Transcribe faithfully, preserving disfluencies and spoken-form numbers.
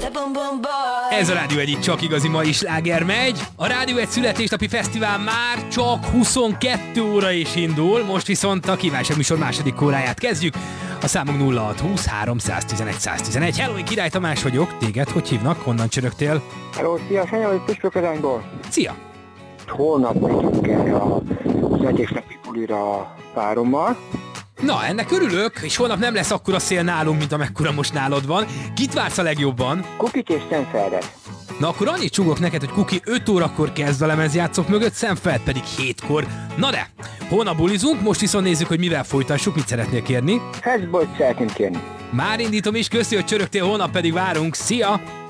Ez a Rádió egy csak igazi mai sláger megy. A Rádió egy születésnapi fesztivál már csak huszonkettő óra is indul, most viszont a kívánság műsor második óráját kezdjük. A számunk nulla hat húsz három tizenegy száz tizenegy. Hello, én Király Tamás vagyok. Téged hogy hívnak? Honnan csörögtél? Hello, szia, Sanya vagy Püspöközányból. Szia! Holnap megyünk erre a születésnapi bulira a párommal. Na, ennek örülök, és holnap nem lesz akkora szél nálunk, mint amekkora most nálad van. Kit vársz a legjobban? Kukit és Szemfeldet. Na akkor annyit csúgok neked, hogy Kuki öt órakor kezd a lemezjátszók mögött, Szemfeld pedig hétkor. Na de, holnap bulizunk, most viszont nézzük, hogy mivel folytassuk, mit szeretnél kérni. Hezbolyt szeretném kérni. Már indítom is, köszi, hogy csörögtél, holnap pedig várunk. Szia!